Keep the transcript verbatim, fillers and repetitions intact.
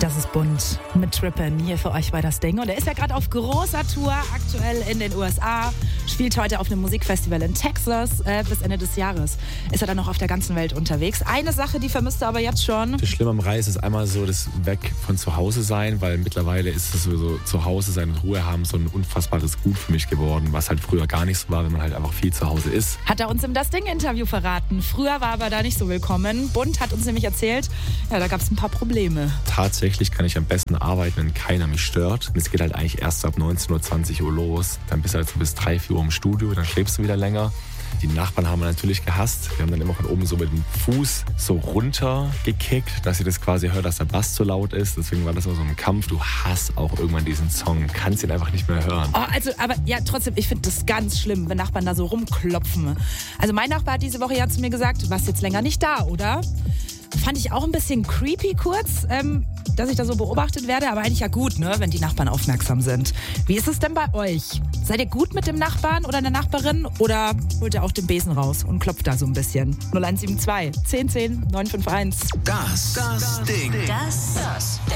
Das ist bunt mit Trippin hier für euch bei das Ding. Und er ist ja gerade auf großer Tour, aktuell in den U S A. Spielt heute auf einem Musikfestival in Texas. Äh, bis Ende des Jahres ist er dann noch auf der ganzen Welt unterwegs. Eine Sache, die vermisst er aber jetzt schon. Das Schlimme am Reisen ist einmal so das Weg von zu Hause sein, weil mittlerweile ist es so, zu Hause sein und Ruhe haben so ein unfassbares Gut für mich geworden, was halt früher gar nicht so war, wenn man halt einfach viel zu Hause ist. Hat er uns im Das Ding-Interview verraten. Früher war er aber da nicht so willkommen. Bunt hat uns nämlich erzählt, ja, da gab es ein paar Probleme. Tatsächlich kann ich am besten arbeiten, wenn keiner mich stört. Und es geht halt eigentlich erst ab neunzehn Uhr, zwanzig Uhr los. Dann bist du halt so bis drei, vier Uhr im Studio, dann schläfst du wieder länger. Die Nachbarn haben wir natürlich gehasst. Wir haben dann immer von oben so mit dem Fuß so runtergekickt, dass sie das quasi hört, dass der Bass zu laut ist. Deswegen war das immer so ein Kampf. Du hasst auch irgendwann diesen Song, kannst ihn einfach nicht mehr hören. Oh, also, aber ja, trotzdem, ich finde das ganz schlimm, wenn Nachbarn da so rumklopfen. Also mein Nachbar hat diese Woche ja zu mir gesagt, du warst jetzt länger nicht da, oder? Fand ich auch ein bisschen creepy kurz, ähm, dass ich da so beobachtet werde, aber eigentlich ja gut, ne, wenn die Nachbarn aufmerksam sind. Wie ist es denn bei euch? Seid ihr gut mit dem Nachbarn oder der Nachbarin oder holt ihr auch den Besen raus und klopft da so ein bisschen? null eins sieben zwei, zehn zehn, neun fünf eins. Das, das Ding. Das, das